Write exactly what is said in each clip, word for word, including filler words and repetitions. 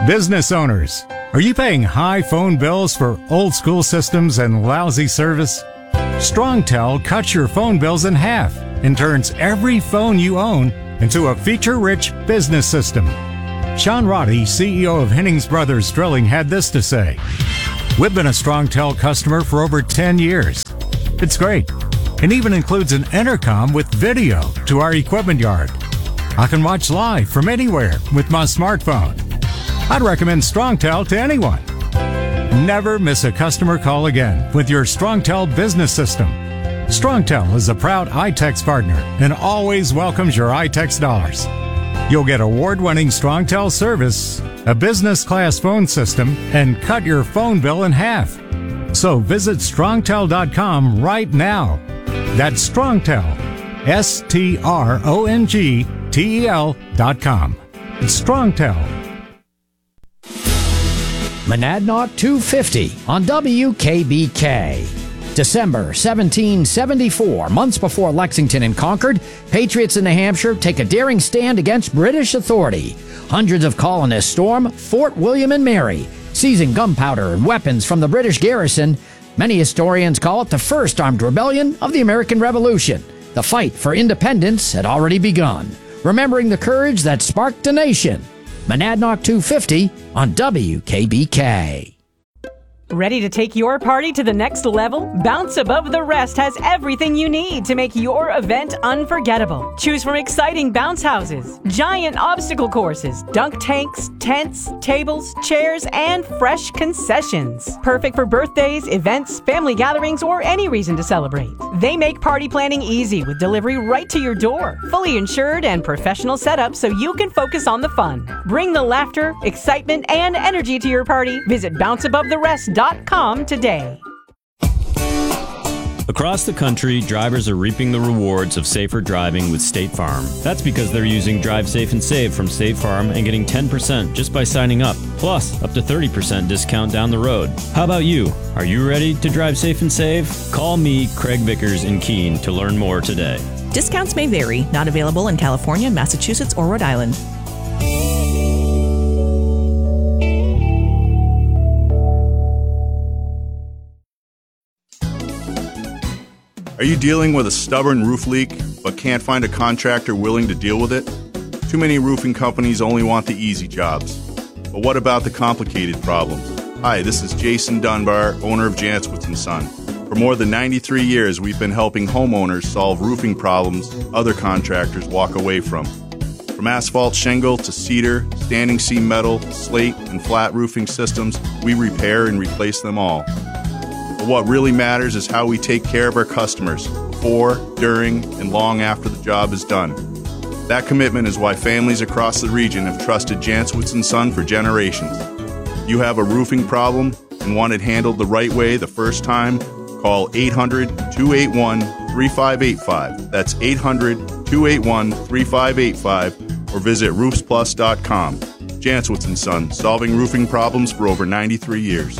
Business owners, are you paying high phone bills for old school systems and lousy service? StrongTel cuts your phone bills in half and turns every phone you own into a feature-rich business system. Sean Roddy, C E O of Hennings Brothers Drilling, had this to say. We've been a StrongTel customer for over ten years. It's great. It even includes an intercom with video to our equipment yard. I can watch live from anywhere with my smartphone. I'd recommend StrongTel to anyone. Never miss a customer call again with your StrongTel business system. StrongTel is a proud iTex partner and always welcomes your iTex dollars. You'll get award-winning StrongTel service, a business-class phone system, and cut your phone bill in half. So visit strongtel dot com right now. That's StrongTel, S T R O N G T E L dot com. It's StrongTel. Monadnock two fifty on W K B K. December seventeen seventy-four, months before Lexington and Concord, patriots in New Hampshire take a daring stand against British authority. Hundreds of colonists storm Fort William and Mary, seizing gunpowder and weapons from the British garrison. Many historians call it the first armed rebellion of the American Revolution. The fight for independence had already begun, remembering the courage that sparked a nation. Monadnock two fifty on W K B K. Ready to take your party to the next level? Bounce Above the Rest has everything you need to make your event unforgettable. Choose from exciting bounce houses, giant obstacle courses, dunk tanks, tents, tables, chairs, and fresh concessions. Perfect for birthdays, events, family gatherings, or any reason to celebrate. They make party planning easy with delivery right to your door. Fully insured and professional setup so you can focus on the fun. Bring the laughter, excitement, and energy to your party. Visit bounce above the rest dot com today. Across the country, drivers are reaping the rewards of safer driving with State Farm. That's because they're using Drive Safe and Save from State Farm and getting ten percent just by signing up, plus up to thirty percent discount down the road. How about you? Are you ready to drive safe and save? Call me, Craig Vickers in Keene, to learn more today. Discounts may vary. Not available in California, Massachusetts, or Rhode Island. Are you dealing with a stubborn roof leak but can't find a contractor willing to deal with it? Too many roofing companies only want the easy jobs. But what about the complicated problems? Hi, this is Jason Dunbar, owner of Jantzwitz and Son. For more than ninety-three years, we've been helping homeowners solve roofing problems other contractors walk away from. From asphalt shingle to cedar, standing seam metal, slate, and flat roofing systems, we repair and replace them all. But what really matters is how we take care of our customers before, during, and long after the job is done. That commitment is why families across the region have trusted Jantzwitz and Son for generations. If you have a roofing problem and want it handled the right way the first time, call eight hundred, two eight one, three five eight five. That's eight hundred, two eight one, three five eight five or visit roofs plus dot com. Jantzwitz and Son, solving roofing problems for over ninety-three years.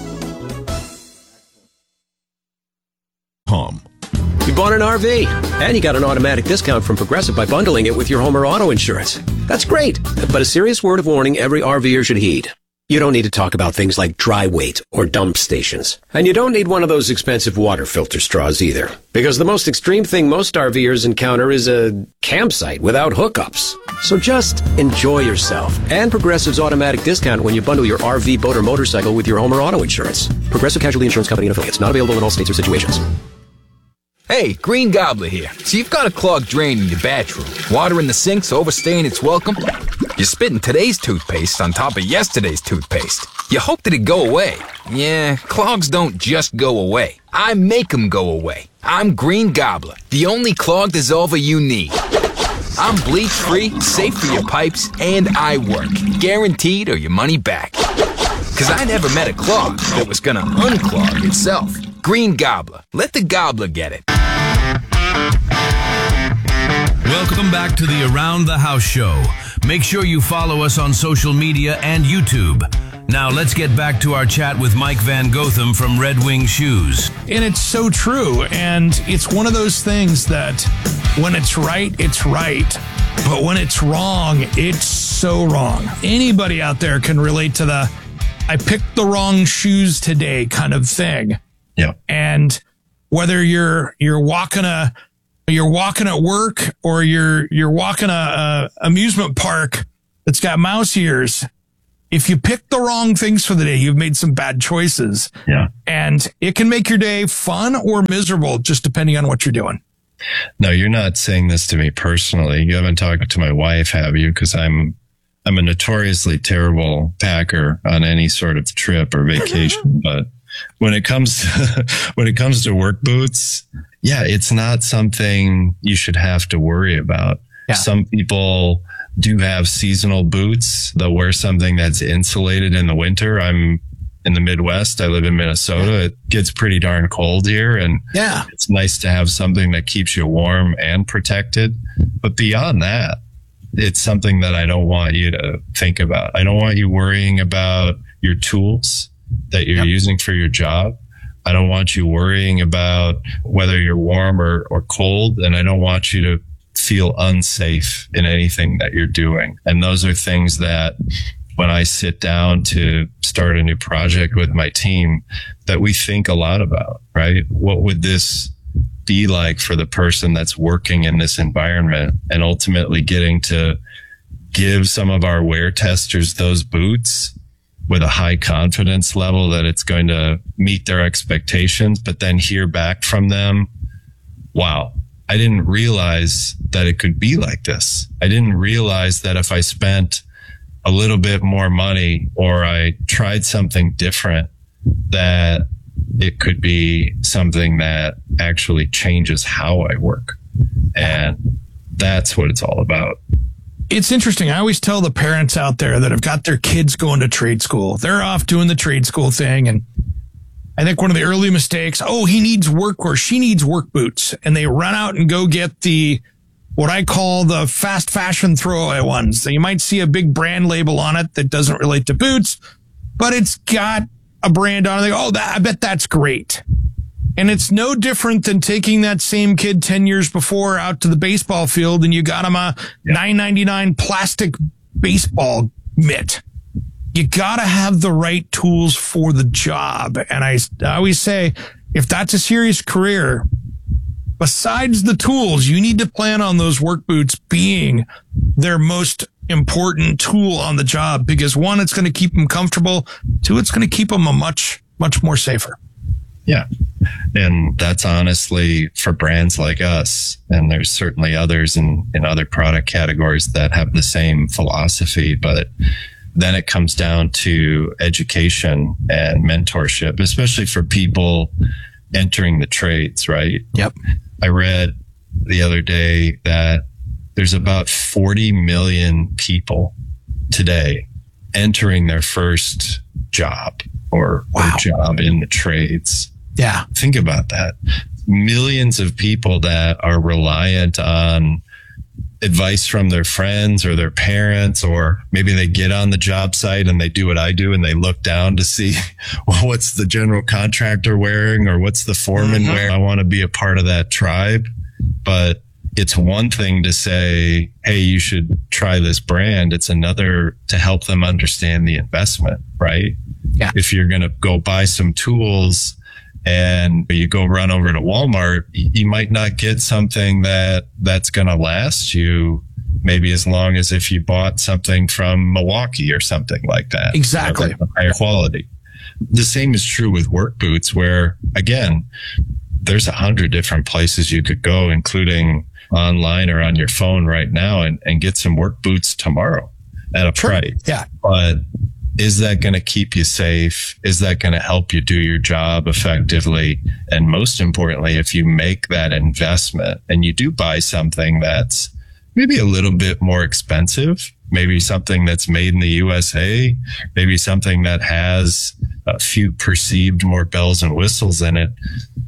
Hum. You bought an R V, and you got an automatic discount from Progressive by bundling it with your home or auto insurance. That's great, but a serious word of warning every RVer should heed. You don't need to talk about things like dry weight or dump stations. And you don't need one of those expensive water filter straws either. Because the most extreme thing most RVers encounter is a campsite without hookups. So just enjoy yourself. And Progressive's automatic discount when you bundle your R V, boat, or motorcycle with your home or auto insurance. Progressive Casualty Insurance Company and affiliates. Not available in all states or situations. Hey, Green Gobbler here. So you've got a clogged drain in your bathroom. Water in the sink's overstaying its welcome. You're spitting today's toothpaste on top of yesterday's toothpaste. You hope that it go away. Yeah, clogs don't just go away. I make them go away. I'm Green Gobbler, the only clog dissolver you need. I'm bleach-free, safe for your pipes, and I work. Guaranteed or your money back. Because I never met a clog that was gonna unclog itself. Green Gobbler. Let the gobbler get it. Welcome back to the Around the House Show. Make sure you follow us on social media and YouTube. Now let's get back to our chat with Mike Van Gotham from Red Wing Shoes. And it's so true. And it's one of those things that when it's right, it's right. But when it's wrong, it's so wrong. Anybody out there can relate to the I picked the wrong shoes today kind of thing. Yeah. And whether you're you're walking a you're walking at work or you're you're walking a, a amusement park that's got mouse ears, if you pick the wrong things for the day, you've made some bad choices. Yeah. And it can make your day fun or miserable, just depending on what you're doing. No, you're not saying this to me personally. You haven't talked to my wife, have you? Because I'm I'm a notoriously terrible packer on any sort of trip or vacation. But when it comes to, when it comes to work boots, yeah, it's not something you should have to worry about. Yeah. Some people do have seasonal boots. They'll wear something that's insulated in the winter. I'm in the Midwest. I live in Minnesota. It gets pretty darn cold here. And yeah, it's nice to have something that keeps you warm and protected. But beyond that, it's something that I don't want you to think about. I don't want you worrying about your tools that you're yep. using for your job. I don't want you worrying about whether you're warm or, or cold. And I don't want you to feel unsafe in anything that you're doing. And those are things that when I sit down to start a new project with my team, that we think a lot about, right? What would this be like for the person that's working in this environment, and ultimately getting to give some of our wear testers those boots with a high confidence level that it's going to meet their expectations, but then hear back from them, wow, I didn't realize that it could be like this. I didn't realize that if I spent a little bit more money or I tried something different, that it could be something that actually changes how I work. And that's what it's all about. It's interesting. I always tell the parents out there that have got their kids going to trade school, they're off doing the trade school thing. And I think one of the early mistakes, oh, he needs work or she needs work boots. And they run out and go get the, what I call the fast fashion throwaway ones. So you might see a big brand label on it that doesn't relate to boots, but it's got a brand on it. They go, oh, that, I bet that's great. And it's no different than taking that same kid ten years before out to the baseball field and you got him a yeah. nine ninety-nine plastic baseball mitt. You got to have the right tools for the job. And I, I always say, if that's a serious career, besides the tools, you need to plan on those work boots being their most important tool on the job, because one, it's going to keep them comfortable. Two, it's going to keep them a much, much more safer. Yeah. And that's honestly for brands like us. And there's certainly others in, in other product categories that have the same philosophy, but then it comes down to education and mentorship, especially for people entering the trades, right? Yep. I read the other day that there's about forty million people today entering their first job or, wow. or job in the trades. Yeah. Think about that. Millions of people that are reliant on advice from their friends or their parents, or maybe they get on the job site and they do what I do and they look down to see, well, what's the general contractor wearing or what's the foreman mm-hmm. wearing? I want to be a part of that tribe. But it's one thing to say, hey, you should try this brand. It's another to help them understand the investment, right? Yeah. If you're going to go buy some tools and you go run over to Walmart, you might not get something that that's going to last you maybe as long as if you bought something from Milwaukee or something like that. Exactly. You know, higher quality. The same is true with work boots, where again, there's a hundred different places you could go, including online or on your phone right now, and, and get some work boots tomorrow at a True. price. Yeah. But is that going to keep you safe? Is that going to help you do your job effectively? And most importantly, if you make that investment and you do buy something that's maybe a little bit more expensive, maybe something that's made in the U S A, maybe something that has a few perceived more bells and whistles in it,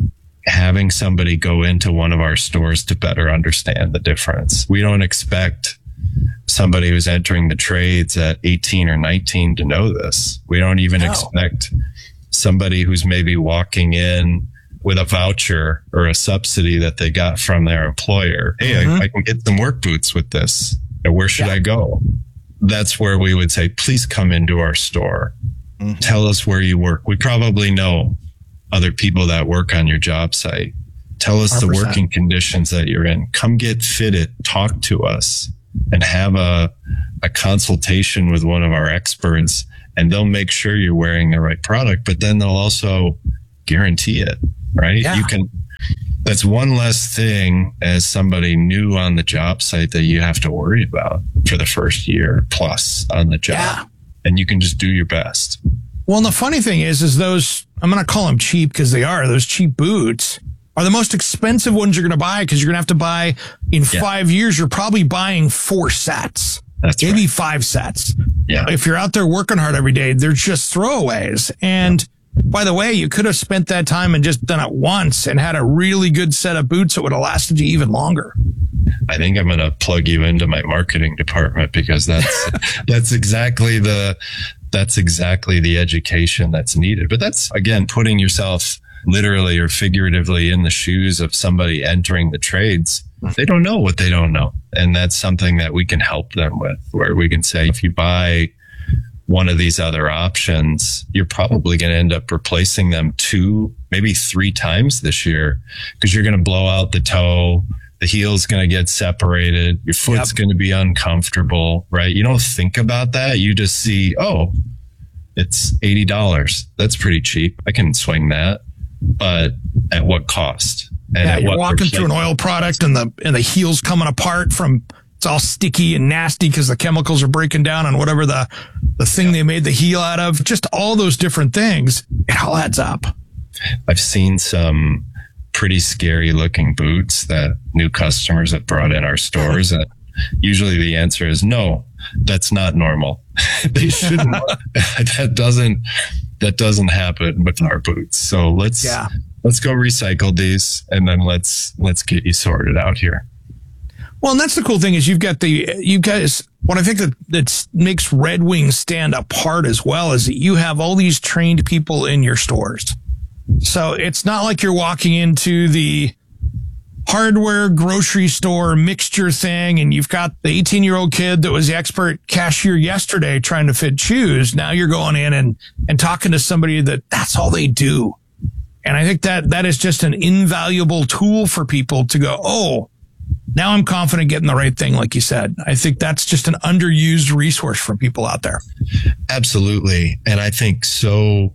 having somebody go into one of our stores to better understand the difference. We don't expect somebody who's entering the trades at eighteen or nineteen to know this. We don't even no. expect somebody who's maybe walking in with a voucher or a subsidy that they got from their employer. Hey, mm-hmm. I, I can get some work boots with this. Where should yeah. I go? that's where we would say, please come into our store. Mm-hmm. Tell us where you work. We probably know other people that work on your job site. Tell us one hundred percent the working conditions that you're in. Come get fitted, talk to us, and have a, a consultation with one of our experts, and they'll make sure you're wearing the right product, but then they'll also guarantee it, right? Yeah. You can, that's one less thing as somebody new on the job site that you have to worry about for the first year plus on the job. Yeah. And you can just do your best. Well, and the funny thing is, is those, I'm going to call them cheap because they are, those cheap boots are the most expensive ones you're going to buy, because you're going to have to buy in yeah. five years. You're probably buying four sets, That's maybe right. five sets. Yeah. If you're out there working hard every day, they're just throwaways. And yeah. by the way, you could have spent that time and just done it once and had a really good set of boots that would have lasted you even longer. I think I'm going to plug you into my marketing department, because that's, that's exactly the, that's exactly the education that's needed. But that's, again, putting yourself literally or figuratively in the shoes of somebody entering the trades. They don't know what they don't know. And that's something that we can help them with, where we can say, if you buy one of these other options, you're probably going to end up replacing them two, maybe three times this year, because you're going to blow out the toe. The heel's going to get separated. Your foot's yep. going to be uncomfortable, right? You don't think about that. You just see, oh, it's eighty dollars. That's pretty cheap. I can swing that. But at what cost? And yeah, at you're what walking through an oil product and the and the heel's coming apart from, it's all sticky and nasty because the chemicals are breaking down on whatever the, the thing yeah. they made the heel out of. Just all those different things. It all adds up. I've seen some pretty scary looking boots that new customers have brought in our stores. And usually the answer is no, that's not normal. They shouldn't. that doesn't, that doesn't happen with our boots. So let's, yeah. let's go recycle these, and then let's, let's get you sorted out here. Well, and that's the cool thing is you've got the, you guys, what I think that, that makes Red Wing stand apart as well is that you have all these trained people in your stores. So it's not like you're walking into the hardware grocery store mixture thing and you've got the eighteen year old kid that was the expert cashier yesterday trying to fit shoes. Now you're going in and, and talking to somebody that that's all they do. And I think that that is just an invaluable tool for people to go, oh, now I'm confident getting the right thing. Like you said, I think that's just an underused resource for people out there. Absolutely. And I think so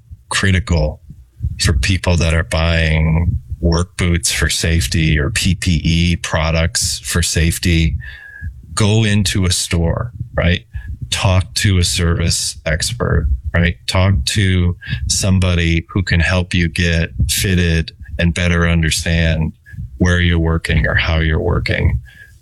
critical for people that are buying work boots for safety or P P E products for safety. Go into a store, right? Talk to a service expert, right? Talk to somebody who can help you get fitted and better understand where you're working or how you're working.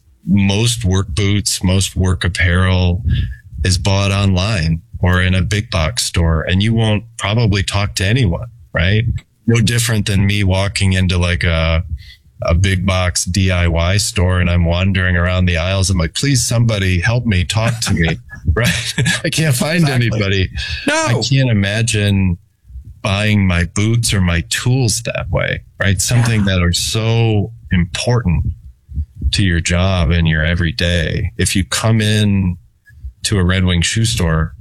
Most work boots, most work apparel is bought online or in a big box store, and you won't probably talk to anyone, right? No different than me walking into like a, a big box D I Y store and I'm wandering around the aisles. I'm like, please, somebody help me, talk to me, right? I can't find exactly. anybody. No, I can't imagine buying my boots or my tools that way, right? Something yeah. that are so important to your job and your everyday. If you come in to a Red Wing shoe store,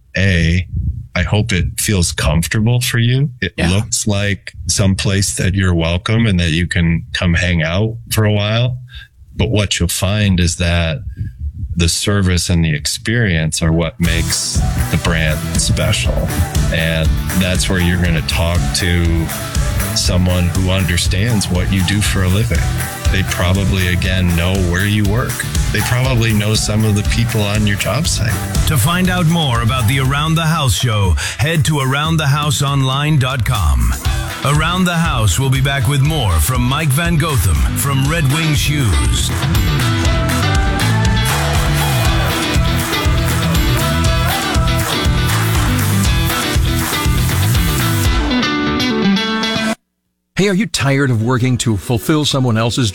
A, I hope it feels comfortable for you. It yeah. looks like some place that you're welcome and that you can come hang out for a while. But what you'll find is that the service and the experience are what makes the brand special. And that's where you're going to talk to someone who understands what you do for a living. They probably, again, know where you work. They probably know some of the people on your job site. To find out more about the Around the House show, head to around the house online dot com. Around the House will be back with more from Mike Van Gotham from Red Wing Shoes. Hey, are you tired of working to fulfill someone else's dream?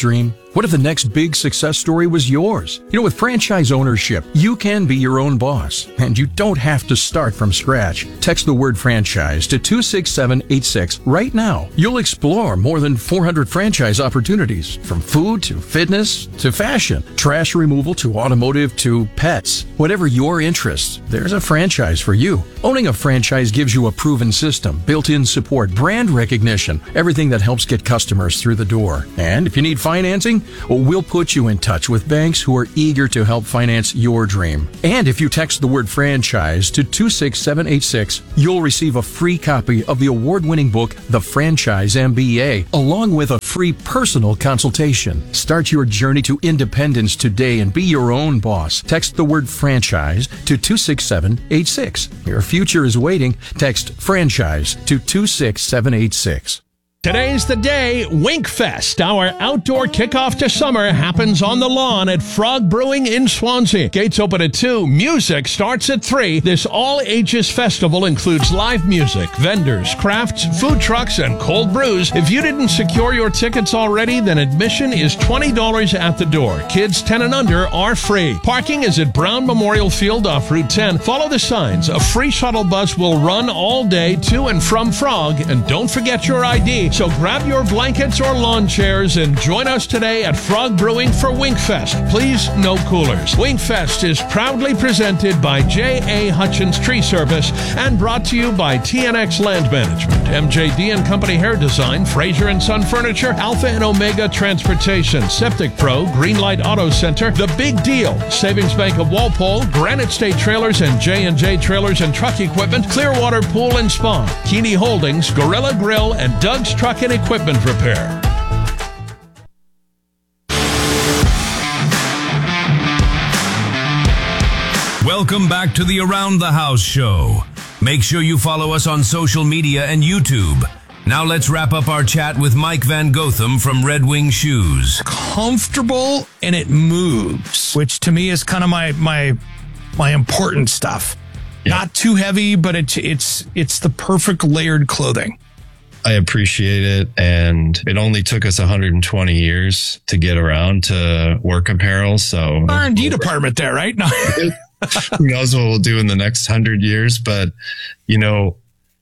What if the next big success story was yours? You know, with franchise ownership, you can be your own boss, and you don't have to start from scratch. Text the word franchise to two six seven eight six right now. You'll explore more than four hundred franchise opportunities, from food to fitness to fashion, trash removal to automotive to pets. Whatever your interest, there's a franchise for you. Owning a franchise gives you a proven system, built-in support, brand recognition, everything that helps get customers through the door. And if you need financing, well, we'll put you in touch with banks who are eager to help finance your dream. And if you text the word franchise to two six seven eight six, you'll receive a free copy of the award-winning book, The Franchise M B A, along with a free personal consultation. Start your journey to independence today and be your own boss. Text the word franchise to two six seven eight six. Your future is waiting. Text franchise to two six seven eight six. Today's the day. Winkfest, our outdoor kickoff to summer, happens on the lawn at Frog Brewing in Swansea. Gates open at two. Music starts at three. This all-ages festival includes live music, vendors, crafts, food trucks, and cold brews. If you didn't secure your tickets already, then admission is twenty dollars at the door. Kids ten and under are free. Parking is at Brown Memorial Field off Route ten. Follow the signs. A free shuttle bus will run all day to and from Frog. And don't forget your I D. So grab your blankets or lawn chairs and join us today at Frog Brewing for Winkfest. Please, no coolers. Winkfest is proudly presented by J A. Hutchins Tree Service and brought to you by T N X Land Management, M J D and Company Hair Design, Fraser and Son Furniture, Alpha and Omega Transportation, Septic Pro, Greenlight Auto Center, The Big Deal, Savings Bank of Walpole, Granite State Trailers and J and J Trailers and Truck Equipment, Clearwater Pool and Spa, Keeney Holdings, Gorilla Grill, and Doug's Truck and Equipment Repair. Welcome back to the Around the House show. Make sure you follow us on social media and YouTube. Now let's wrap up our chat with Mike Van Gotham from Red Wing Shoes. Comfortable and it moves, which to me is kind of my my my important stuff. Yeah. Not too heavy, but it's it's it's the perfect layered clothing. I appreciate it, and it only took us one hundred twenty years to get around to work apparel. So R and D department there, right? No. Who knows what we'll do in the next hundred years? But you know,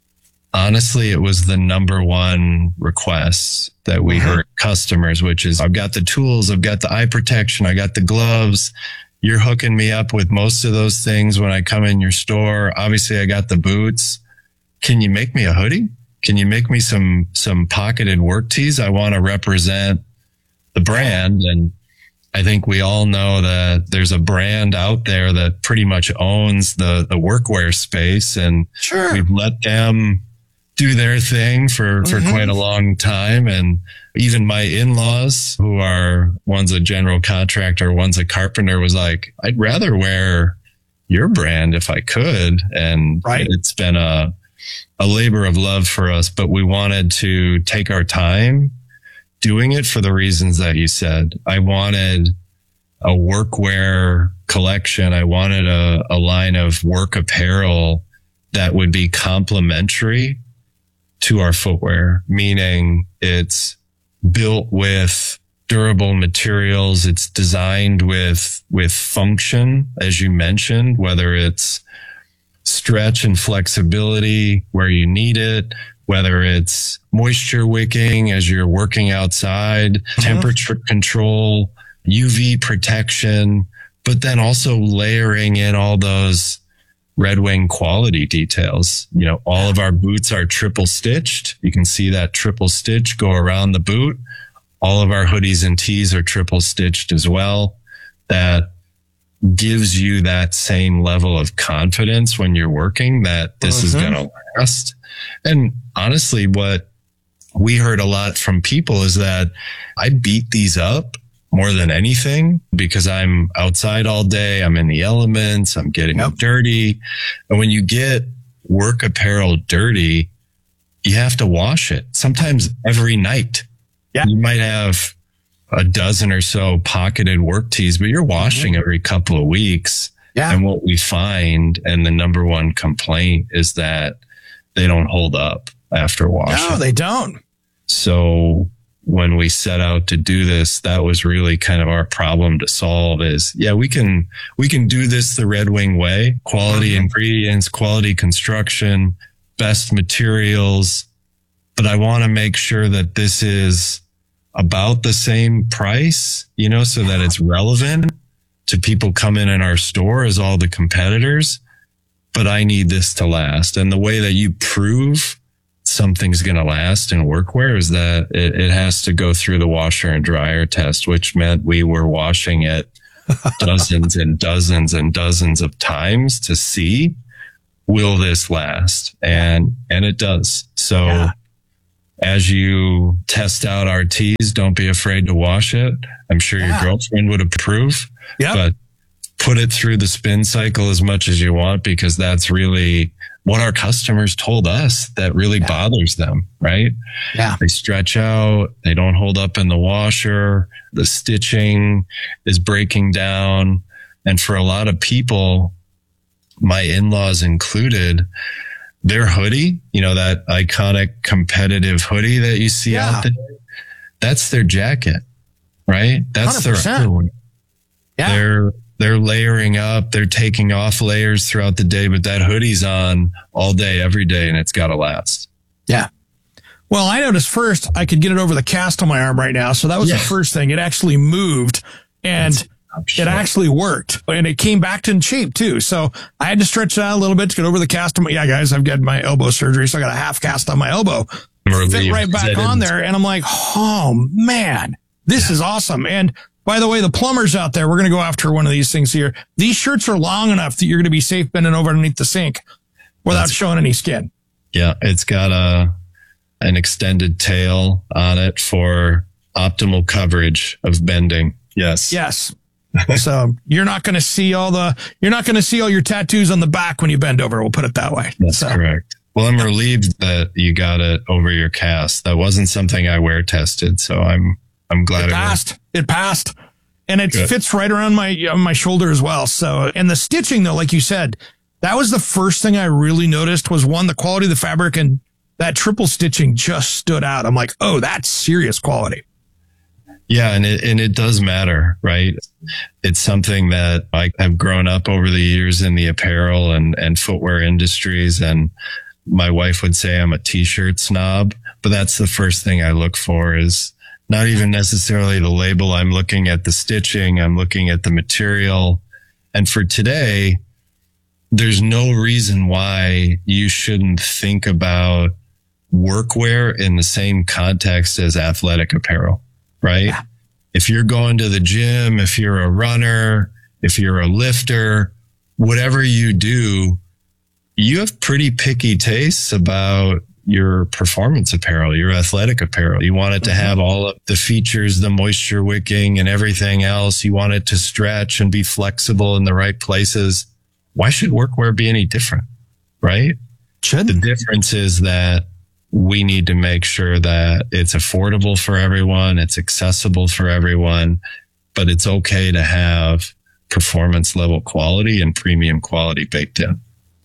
honestly, it was the number one request that we heard customers, which is, I've got the tools, I've got the eye protection, I got the gloves. You're hooking me up with most of those things when I come in your store. Obviously, I got the boots. Can you make me a hoodie? Can you make me some, some pocketed work tees? I want to represent the brand. And I think we all know that there's a brand out there that pretty much owns the, the workwear space. And sure. we've let them do their thing for, for mm-hmm. quite a long time. And even my in-laws, who are, one's a general contractor, one's a carpenter, was like, I'd rather wear your brand if I could. And right. it's been a, a labor of love for us, but we wanted to take our time doing it for the reasons that you said. I wanted a workwear collection. I wanted a, a line of work apparel that would be complementary to our footwear, meaning it's built with durable materials. It's designed with, with function, as you mentioned, whether it's stretch and flexibility where you need it, whether it's moisture wicking as you're working outside, uh-huh. temperature control, U V protection, but then also layering in all those Red Wing quality details. You know, all of our boots are triple stitched. You can see that triple stitch go around the boot. All of our hoodies and tees are triple stitched as well. That gives you that same level of confidence when you're working that this uh-huh. is going to last. And honestly, what we heard a lot from people is that I beat these up more than anything because I'm outside all day. I'm in the elements. I'm getting yep. dirty. And when you get work apparel dirty, you have to wash it sometimes every night. Yeah. You might have a dozen or so pocketed work tees, but you're washing mm-hmm. every couple of weeks. Yeah. And what we find, and the number one complaint, is that they don't hold up after washing. No, they don't. So when we set out to do this, that was really kind of our problem to solve is, yeah, we can, we can do this the Red Wing way, quality ingredients, quality construction, best materials. But I want to make sure that this is about the same price, you know, so that it's relevant to people coming in our store as all the competitors. But I need this to last. And the way that you prove something's going to last in workwear is that it, it has to go through the washer and dryer test, which meant we were washing it dozens and dozens and dozens of times to see, will this last? And, and it does. So yeah. As you test out our teas, don't be afraid to wash it. I'm sure yeah. your girlfriend would approve, yep. but put it through the spin cycle as much as you want, because that's really what our customers told us that really yeah. bothers them, right? Yeah. They stretch out. They don't hold up in the washer. The stitching is breaking down. And for a lot of people, my in-laws included, their hoodie, you know, that iconic competitive hoodie that you see yeah. out there, that's their jacket, right? That's one hundred percent. Their underwear. Yeah. They're, they're layering up, they're taking off layers throughout the day, but that hoodie's on all day, every day, and it's got to last. Yeah. Well, I noticed first I could get it over the cast on my arm right now. So that was yeah. the first thing. It actually moved and sure. it actually worked, and it came back in shape too. So I had to stretch it out a little bit to get over the cast on my, yeah, guys, I've got my elbow surgery. So I got a half cast on my elbow, fit right back on there. And I'm like, oh man, this yeah. is awesome. And by the way, the plumbers out there, we're going to go after one of these things here. These shirts are long enough that you're going to be safe bending over underneath the sink without That's showing any skin. Yeah. It's got a, an extended tail on it for optimal coverage of bending. Yes. Yes. So you're not going to see all the, you're not going to see all your tattoos on the back when you bend over. We'll put it that way. That's so. correct. Well, I'm relieved that you got it over your cast. That wasn't something I wear tested. So I'm, I'm glad it passed. It, it passed. And it Good. fits right around my, uh, my shoulder as well. So, and the stitching though, like you said, that was the first thing I really noticed was one, the quality of the fabric, and that triple stitching just stood out. I'm like, oh, that's serious quality. Yeah. And it, and it does matter, right? It's something that I have grown up over the years in the apparel and, and footwear industries. And my wife would say I'm a t-shirt snob, but that's the first thing I look for is not even necessarily the label. I'm looking at the stitching. I'm looking at the material. And for today, there's no reason why you shouldn't think about workwear in the same context as athletic apparel, right? Yeah. If you're going to the gym, if you're a runner, if you're a lifter, whatever you do, you have pretty picky tastes about your performance apparel, your athletic apparel. You want it to have all of the features, the moisture wicking and everything else. You want it to stretch and be flexible in the right places. Why should workwear be any different? Right? Should. The difference is that we need to make sure that it's affordable for everyone. It's accessible for everyone, but it's okay to have performance level quality and premium quality baked in.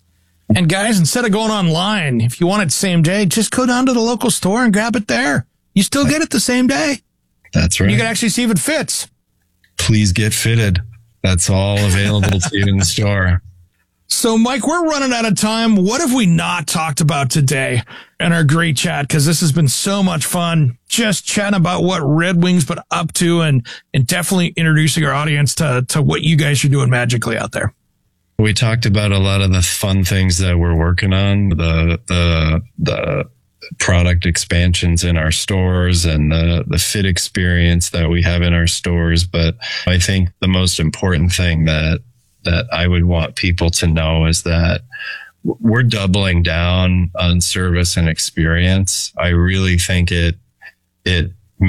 And guys, instead of going online, if you want it same day, just go down to the local store and grab it there. You still get it the same day. That's right. You can actually see if it fits. Please get fitted. That's all available to you in the store. So, Mike, we're running out of time. What have we not talked about today in our great chat? Because this has been so much fun, just chatting about what Red Wing's been up to, and and definitely introducing our audience to to what you guys are doing magically out there. We talked about a lot of the fun things that we're working on, the the the product expansions in our stores and the the fit experience that we have in our stores. But I think the most important thing that that I would want people to know is that we're doubling down on service and experience. I really think it it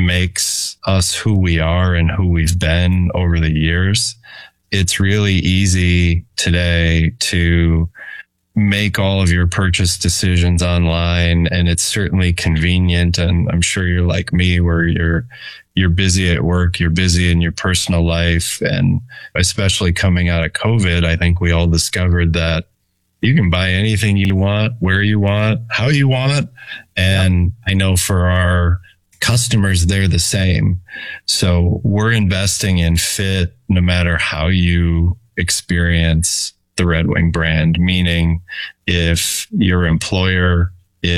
makes us who we are and who we've been over the years. It's really easy today to make all of your purchase decisions online, and it's certainly convenient. And I'm sure you're like me, where you're you're busy at work, you're busy in your personal life, and especially coming out of COVID, I think we all discovered that you can buy anything you want, where you want, how you want. And I know for our customers, they're the same. So we're investing in fit no matter how you experience the Red Wing brand, meaning if your employer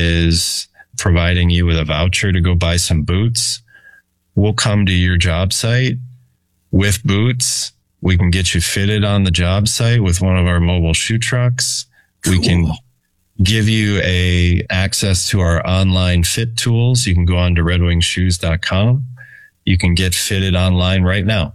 is providing you with a voucher to go buy some boots, we'll come to your job site with boots. We can get you fitted on the job site with one of our mobile shoe trucks. Cool. We can give you a access to our online fit tools. You can go on to red wing shoes dot com. You can get fitted online right now.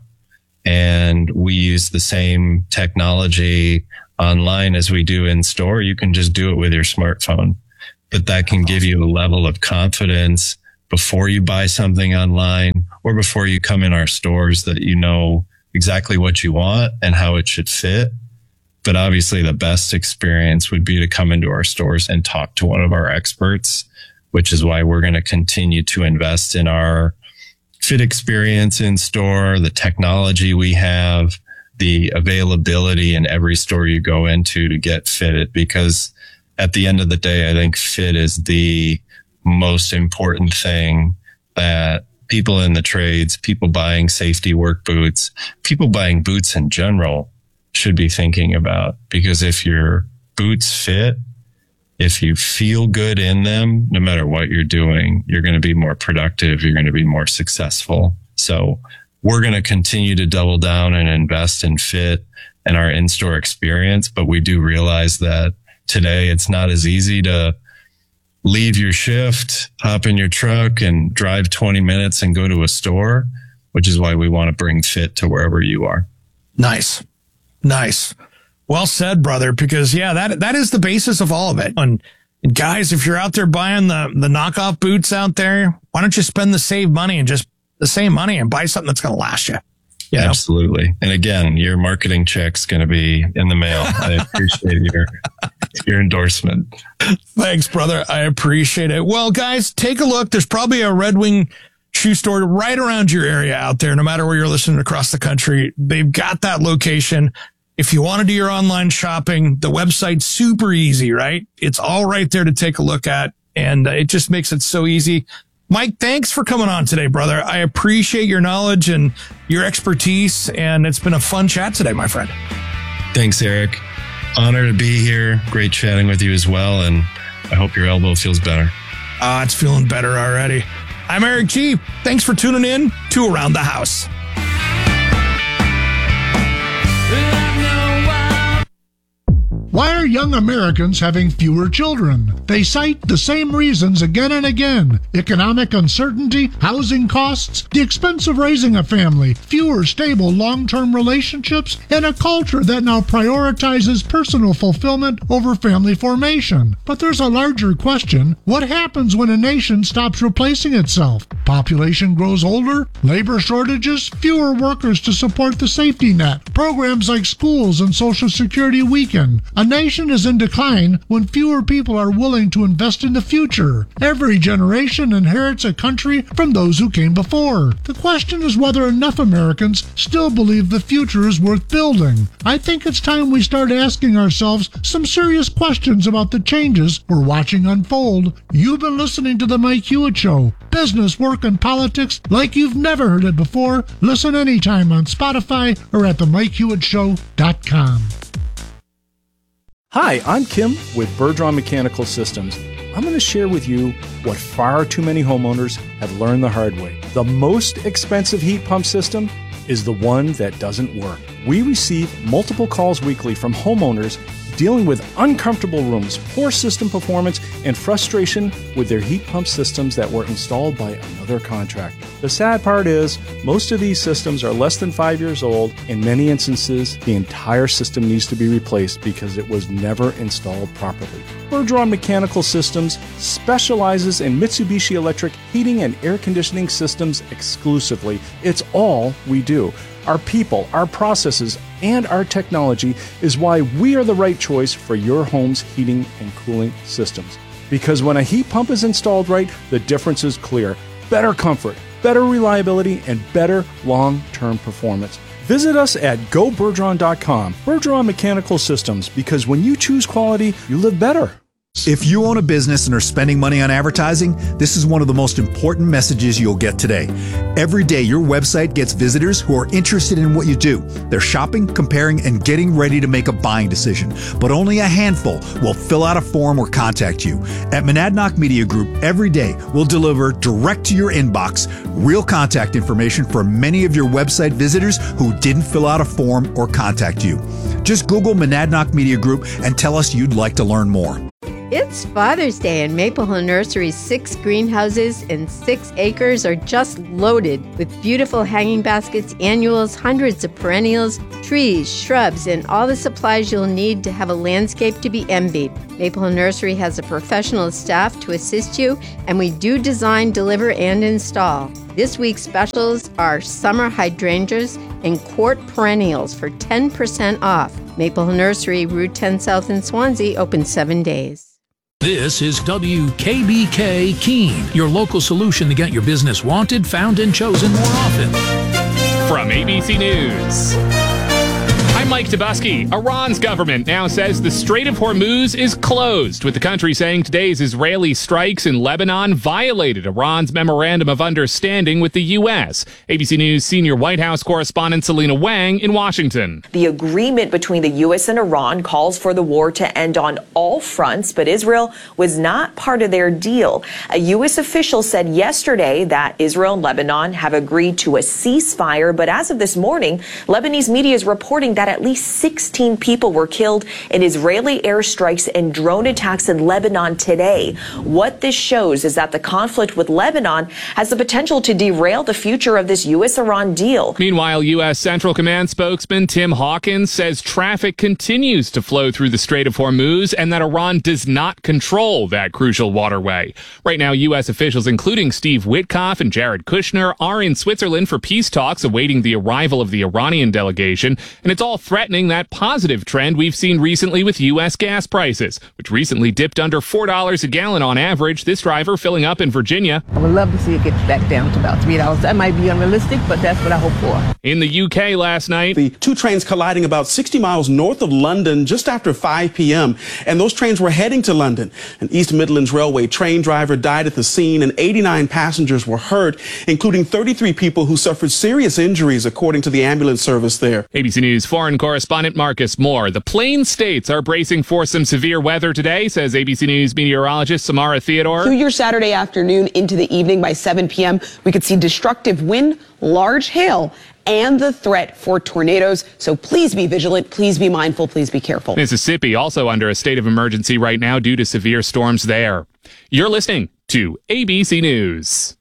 And we use the same technology online as we do in store. You can just do it with your smartphone, but that can give you a level of confidence before you buy something online or before you come in our stores that you know exactly what you want and how it should fit. But obviously the best experience would be to come into our stores and talk to one of our experts, which is why we're going to continue to invest in our fit experience in store, the technology we have, the availability in every store you go into to get fitted. Because at the end of the day, I think fit is the most important thing that people in the trades, people buying safety work boots, people buying boots in general should be thinking about. Because if your boots fit, if you feel good in them, no matter what you're doing, you're going to be more productive. You're going to be more successful. So we're going to continue to double down and invest in fit and our in-store experience. But we do realize that today it's not as easy to leave your shift, hop in your truck and drive twenty minutes and go to a store, which is why we want to bring fit to wherever you are. Nice. Nice. Well said, brother, because yeah, that, that is the basis of all of it. And, and guys, if you're out there buying the, the knockoff boots out there, why don't you spend the save money and just the same money and buy something that's going to last you? You know? Absolutely. And again, your marketing check's going to be in the mail. I appreciate your, your endorsement. Thanks, brother. I appreciate it. Well, guys, take a look. There's probably a Red Wing shoe store right around your area out there, no matter where you're listening across the country. They've got that location. If you want to do your online shopping, the website's super easy, right? It's all right there to take a look at, and it just makes it so easy. Mike, thanks for coming on today, brother. I appreciate your knowledge and your expertise, and it's been a fun chat today, my friend. Thanks, Eric. Honor to be here. Great chatting with you as well, and I hope your elbow feels better. Ah, uh, it's feeling better already. I'm Eric G. Thanks for tuning in to Around the House. Why are young Americans having fewer children? They cite the same reasons again and again. Economic uncertainty, housing costs, the expense of raising a family, fewer stable long-term relationships, and a culture that now prioritizes personal fulfillment over family formation. But there's a larger question. What happens when a nation stops replacing itself? Population grows older, labor shortages, fewer workers to support the safety net, programs like schools and Social Security weaken. A nation is in decline when fewer people are willing to invest in the future. Every generation inherits a country from those who came before. The question is whether enough Americans still believe the future is worth building. I think it's time we start asking ourselves some serious questions about the changes we're watching unfold. You've been listening to The Mike Hewitt Show. Business, work, and politics like you've never heard it before. Listen anytime on Spotify or at the mike hewitt show dot com. Hi, I'm Kim with Bergeron Mechanical Systems. I'm going to share with you what far too many homeowners have learned the hard way. The most expensive heat pump system is the one that doesn't work. We receive multiple calls weekly from homeowners dealing with uncomfortable rooms, poor system performance, and frustration with their heat pump systems that were installed by another contractor. The sad part is, most of these systems are less than five years old. In many instances, the entire system needs to be replaced because it was never installed properly. Bergeron Mechanical Systems specializes in Mitsubishi Electric heating and air conditioning systems exclusively. It's all we do. Our people, our processes, and our technology is why we are the right choice for your home's heating and cooling systems. Because when a heat pump is installed right, the difference is clear. Better comfort, better reliability, and better long-term performance. Visit us at go bergeron dot com. Bergeron Mechanical Systems, because when you choose quality, you live better. News. If you own a business and are spending money on advertising, this is one of the most important messages you'll get today. Every day, your website gets visitors who are interested in what you do. They're shopping, comparing, and getting ready to make a buying decision. But only a handful will fill out a form or contact you. At Monadnock Media Group, every day we'll deliver direct to your inbox real contact information for many of your website visitors who didn't fill out a form or contact you. Just Google Monadnock Media Group and tell us you'd like to learn more. It's Father's Day, and Maple Hill Nursery's six greenhouses and six acres are just loaded with beautiful hanging baskets, annuals, hundreds of perennials, trees, shrubs, and all the supplies you'll need to have a landscape to be envied. Maple Hill Nursery has a professional staff to assist you, and we do design, deliver, and install. This week's specials are summer hydrangeas and quart perennials for ten percent off. Maple Hill Nursery, Route ten South in Swansea, open seven days. This is W K B K Keene, your local solution to get your business wanted, found, and chosen more often. From A B C News, I'm Mike Tobuski. Iran's government now says the Strait of Hormuz is closed, with the country saying today's Israeli strikes in Lebanon violated Iran's memorandum of understanding with the U S. A B C News senior White House correspondent Selena Wang in Washington. The agreement between the U S and Iran calls for the war to end on all fronts, but Israel was not part of their deal. A U S official said yesterday that Israel and Lebanon have agreed to a ceasefire, but as of this morning, Lebanese media is reporting that at least sixteen people were killed in Israeli airstrikes and drone attacks in Lebanon today. What this shows is that the conflict with Lebanon has the potential to derail the future of this U S Iran deal. Meanwhile, U S Central Command spokesman Tim Hawkins says traffic continues to flow through the Strait of Hormuz and that Iran does not control that crucial waterway. Right now, U S officials, including Steve Witkoff and Jared Kushner, are in Switzerland for peace talks awaiting the arrival of the Iranian delegation, and it's all threatening that positive trend we've seen recently with U S gas prices, which recently dipped under four dollars a gallon on average. This driver filling up in Virginia. I would love to see it get back down to about three dollars. That might be unrealistic, but that's what I hope for. In the U K last night, the two trains colliding about sixty miles north of London just after five p.m. and those trains were heading to London. An East Midlands Railway train driver died at the scene and eighty-nine passengers were hurt, including thirty-three people who suffered serious injuries, according to the ambulance service there. A B C News foreign correspondent Marcus Moore. The Plain States are bracing for some severe weather today, says A B C News meteorologist Samara Theodore. Through your Saturday afternoon into the evening by seven p.m., we could see destructive wind, large hail, and the threat for tornadoes. So please be vigilant. Please be mindful. Please be careful. Mississippi also under a state of emergency right now due to severe storms there. You're listening to A B C News.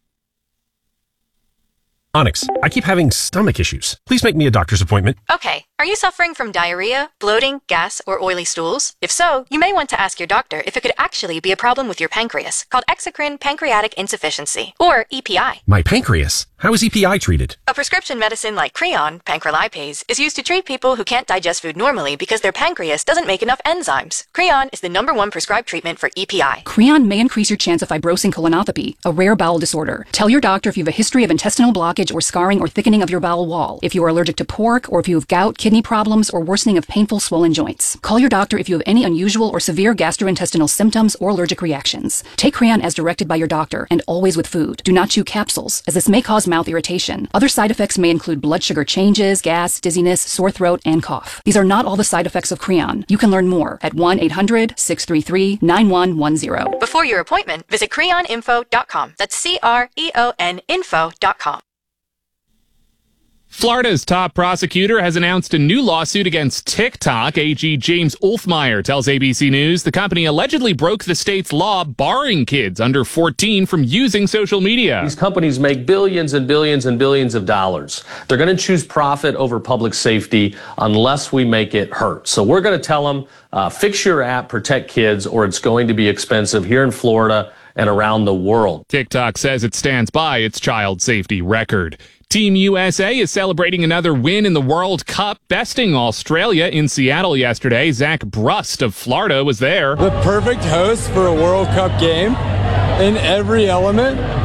Onyx, I keep having stomach issues. Please make me a doctor's appointment. Okay. Are you suffering from diarrhea, bloating, gas, or oily stools? If so, you may want to ask your doctor if it could actually be a problem with your pancreas, called exocrine pancreatic insufficiency, or E P I. My pancreas? How is E P I treated? A prescription medicine like Creon, pancrelipase, is used to treat people who can't digest food normally because their pancreas doesn't make enough enzymes. Creon is the number one prescribed treatment for E P I. Creon may increase your chance of fibrosing colonopathy, a rare bowel disorder. Tell your doctor if you have a history of intestinal blockage or scarring or thickening of your bowel wall, if you are allergic to pork, or if you have gout, kidney problems, or worsening of painful swollen joints. Call your doctor if you have any unusual or severe gastrointestinal symptoms or allergic reactions. Take Creon as directed by your doctor, and always with food. Do not chew capsules, as this may cause mouth irritation. Other side effects may include blood sugar changes, gas, dizziness, sore throat, and cough. These are not all the side effects of Creon. You can learn more at one eight hundred, six three three, nine one one zero. Before your appointment, visit creon info dot com. That's C R E O N info dot com. Florida's top prosecutor has announced a new lawsuit against TikTok. A G James Ulfmeyer tells A B C News the company allegedly broke the state's law barring kids under fourteen from using social media. These companies make billions and billions and billions of dollars. They're going to choose profit over public safety unless we make it hurt. So we're going to tell them, uh, fix your app, protect kids, or it's going to be expensive here in Florida and around the world. TikTok says it stands by its child safety record. Team U S A is celebrating another win in the World Cup, besting Australia in Seattle yesterday. Zach Brust of Florida was there. The perfect host for a World Cup game in every element.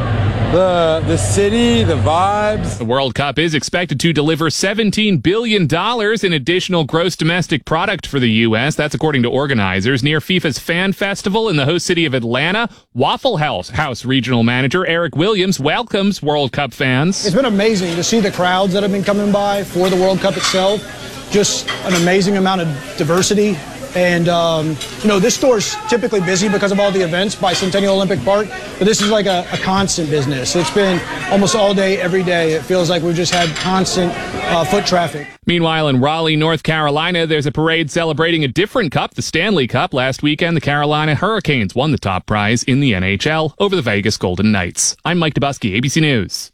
The the city, the vibes. The World Cup is expected to deliver seventeen billion dollars in additional gross domestic product for the U S. That's according to organizers. Near FIFA's Fan Festival in the host city of Atlanta, Waffle House, House Regional Manager Eric Williams welcomes World Cup fans. It's been amazing to see the crowds that have been coming by for the World Cup itself. Just an amazing amount of diversity. And, um, you know, this store's typically busy because of all the events by Centennial Olympic Park, but this is like a, a constant business. It's been almost all day, every day. It feels like we've just had constant uh, foot traffic. Meanwhile, in Raleigh, North Carolina, there's a parade celebrating a different cup, the Stanley Cup. Last weekend, the Carolina Hurricanes won the top prize in the N H L over the Vegas Golden Knights. I'm Mike Dubusky, A B C News.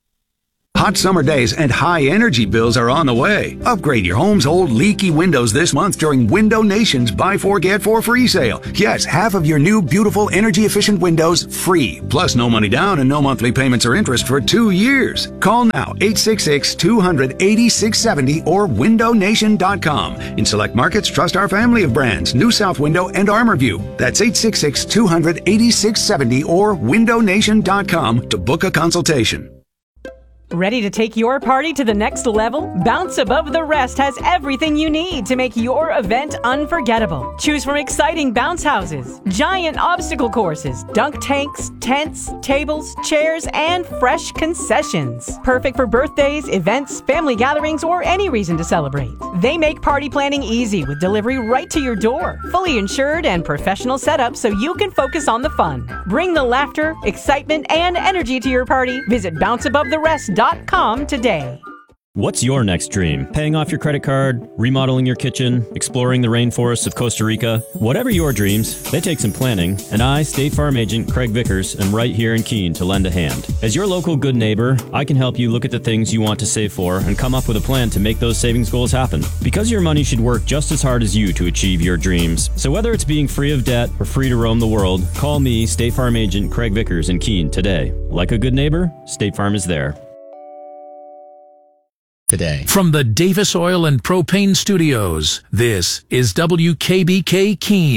Hot summer days and high energy bills are on the way. Upgrade your home's old leaky windows this month during Window Nation's Buy Four Get Four free sale. Yes, half of your new beautiful energy efficient windows free. Plus no money down and no monthly payments or interest for two years. Call now eight six six, two hundred, eighty-six seventy or window nation dot com. In select markets, trust our family of brands, New South Window and ArmorView. That's eight six six, two hundred, eighty-six seventy or window nation dot com to book a consultation. Ready to take your party to the next level? Bounce Above the Rest has everything you need to make your event unforgettable. Choose from exciting bounce houses, giant obstacle courses, dunk tanks, tents, tables, chairs, and fresh concessions. Perfect for birthdays, events, family gatherings, or any reason to celebrate. They make party planning easy with delivery right to your door. Fully insured and professional setup so you can focus on the fun. Bring the laughter, excitement, and energy to your party. Visit bounce above the rest dot com today. What's your next dream? Paying off your credit card, remodeling your kitchen, exploring the rainforests of Costa Rica? Whatever your dreams, they take some planning, and I, State Farm Agent Craig Vickers, am right here in Keene to lend a hand. As your local good neighbor, I can help you look at the things you want to save for and come up with a plan to make those savings goals happen. Because your money should work just as hard as you to achieve your dreams. So whether it's being free of debt or free to roam the world, call me, State Farm Agent Craig Vickers in Keene today. Like a good neighbor, State Farm is there. Today. From the Davis Oil and Propane Studios, this is W K B K Keene.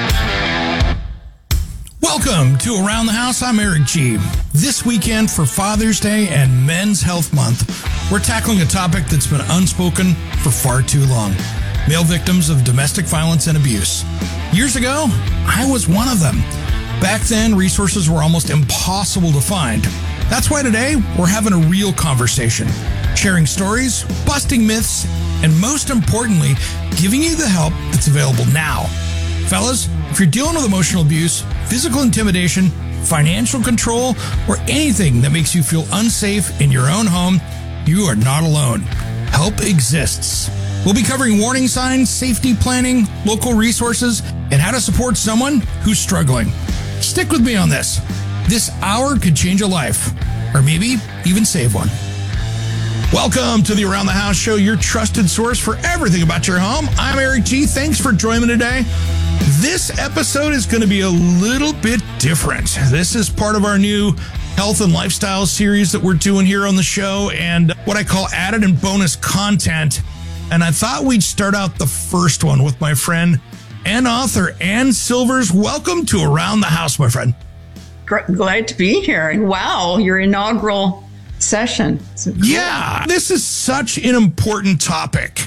Welcome to Around the House. I'm Eric G. This weekend for Father's Day and Men's Health Month, we're tackling a topic that's been unspoken for far too long. Male victims of domestic violence and abuse. Years ago, I was one of them. Back then, resources were almost impossible to find. That's why today, we're having a real conversation. Sharing stories, busting myths, and most importantly, giving you the help that's available now. Fellas, if you're dealing with emotional abuse, physical intimidation, financial control, or anything that makes you feel unsafe in your own home, you are not alone. Help exists. We'll be covering warning signs, safety planning, local resources, and how to support someone who's struggling. Stick with me on this. This hour could change a life, or maybe even save one. Welcome to the Around the House Show, your trusted source for everything about your home. I'm Eric G. Thanks for joining me today. This episode is going to be a little bit different. This is part of our new health and lifestyle series that we're doing here on the show and what I call added and bonus content. And I thought we'd start out the first one with my friend and author Ann Silvers. Welcome to Around the House, my friend. Glad to be here. And wow, your inaugural session. Yeah, this is such an important topic.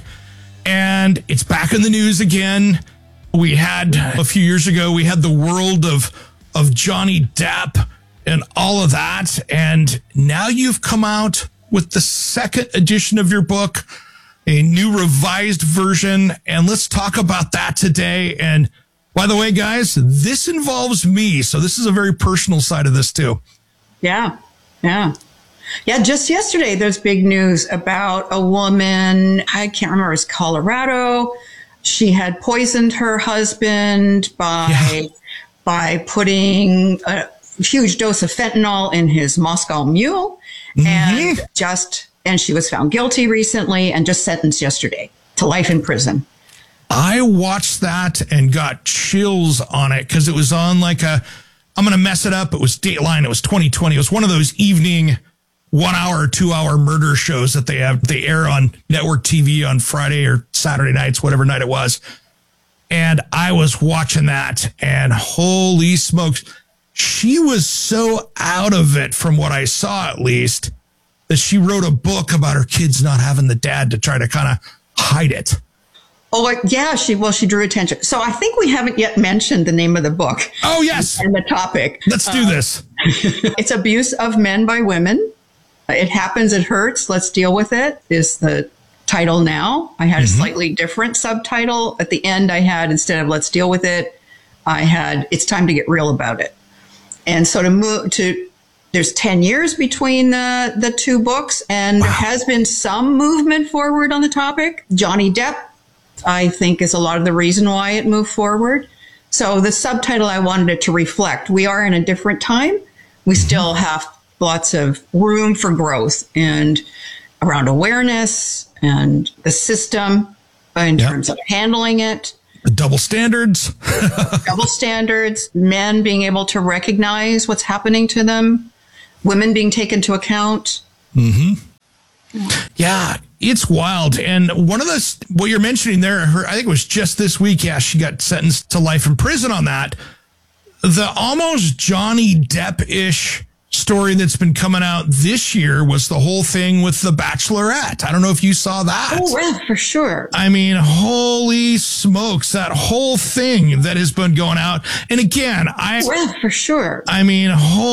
And it's back in the news again. We had a few years ago, we had the world of of Johnny Depp and all of that. And now you've come out with the second edition of your book, a new revised version. And let's talk about that today. And by the way, guys, this involves me. So this is a very personal side of this too. Yeah, yeah. Yeah, just yesterday, there's big news about a woman, I can't remember, it's Colorado. She had poisoned her husband by yeah. by putting a huge dose of fentanyl in his Moscow Mule. Mm-hmm. And just and she was found guilty recently and just sentenced yesterday to life in prison. I watched that and got chills on it because it was on like a, I'm going to mess it up. It was Dateline. It was twenty twenty. It was one of those evening one hour, two hour murder shows that they have, they air on network T V on Friday or Saturday nights, whatever night it was. And I was watching that and holy smokes, she was so out of it, from what I saw at least, that she wrote a book about her kids not having the dad to try to kind of hide it. Oh, yeah, she well, she drew attention. So I think we haven't yet mentioned the name of the book. Oh, yes. And the topic. Let's do uh, this. It's Abuse of Men by Women. It Happens, It Hurts, Let's Deal with It is the title now. I had mm-hmm. a slightly different subtitle. At the end, I had, instead of Let's Deal with It, I had It's Time to Get Real About It. And so to move to, there's ten years between the, the two books, and wow. there has been some movement forward on the topic. Johnny Depp, I think, is a lot of the reason why it moved forward. So the subtitle, I wanted it to reflect, we are in a different time. We mm-hmm. still have lots of room for growth and around awareness and the system in yep. terms of handling it. The double standards. double standards, men being able to recognize what's happening to them, women being taken into account. Mm-hmm. Yeah, it's wild. And one of the, what you're mentioning there, her, I think it was just this week, yeah, she got sentenced to life in prison on that. The almost Johnny Depp-ish story that's been coming out this year was the whole thing with The Bachelorette. I don't know if you saw that. Oh, yeah, for sure. I mean, holy smokes, that whole thing that has been going out. And again, I... Yeah, for sure. I mean, holy